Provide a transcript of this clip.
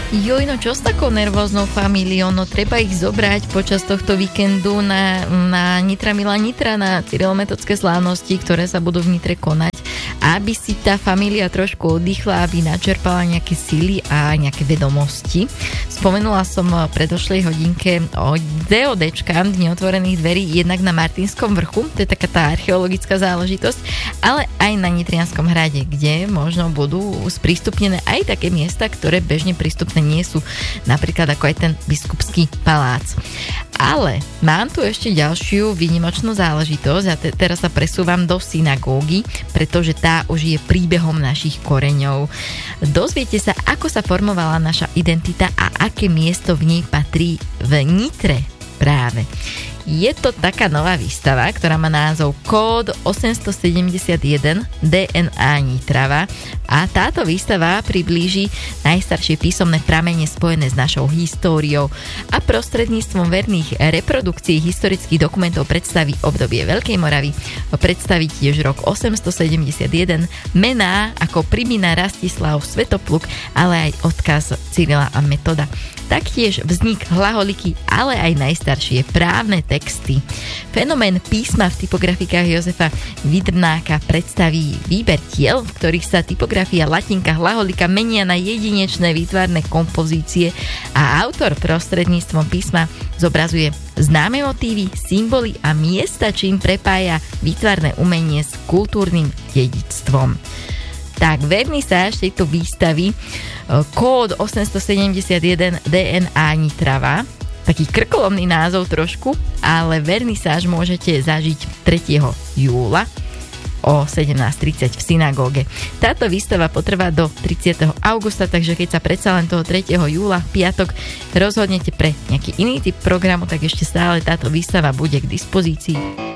Joj, no čo s takou nervóznou familiou? No treba ich zobrať počas tohto víkendu na Nitra Milá Nitra, na cyrilometodské slávnosti, ktoré sa budú v Nitre konať, aby si tá familia trošku oddychla, aby načerpala nejaké síly a nejaké vedomosti. Spomenula som v predošlej hodinke o DODčka, Dni otvorených dverí, jednak na Martinskom vrchu, to je taká tá archeologická záležitosť, ale aj na Nitrianskom hrade, kde možno budú sprístupnené aj také miesta, ktoré bežne prístupné nie sú, napríklad ako aj ten biskupský palác. Ale mám tu ešte ďalšiu výnimočnú záležitosť a teraz sa presúvam do synagógy, pretože tá už je príbehom našich koreňov. Dozviete sa, ako sa formovala naša identita a aké miesto v nej patrí v Nitre práve. Je to taká nová výstava, ktorá má názov Kód 871 DNA Nitrava a táto výstava priblíži najstaršie písomné pramene spojené s našou históriou a prostredníctvom verných reprodukcií historických dokumentov predstaví obdobie Veľkej Moravy, predstaví tiež rok 871, mená ako Primina, Rastislav, Svetopluk, ale aj odkaz Cyrila a Metoda. Taktiež vznik hlaholiky, ale aj najstaršie právne texty. Fenomén písma v typografikách Jozefa Vidrnáka predstaví výber tiel, v ktorých sa typografia, latinka, hlaholika menia na jedinečné výtvarné kompozície a autor prostredníctvom písma zobrazuje známe motívy, symboly a miesta, čím prepája výtvarné umenie s kultúrnym dedičstvom. Tak, vernisáž tejto výstavy Kód 871 DNA Nitrava, taký krkolomný názov trošku, ale vernisáž môžete zažiť 3. júla o 17:30 v synagóge. Táto výstava potrvá do 30. augusta, takže keď sa predsa len toho 3. júla v piatok rozhodnete pre nejaký iný typ programu, tak ešte stále táto výstava bude k dispozícii.